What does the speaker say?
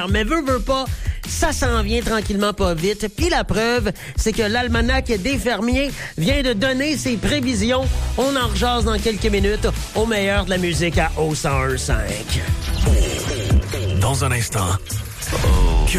Mais veut pas, ça s'en vient tranquillement pas vite. Puis la preuve, c'est que l'Almanach des fermiers vient de donner ses prévisions. On en rejase dans quelques minutes au meilleur de la musique à O101.5. Dans un instant,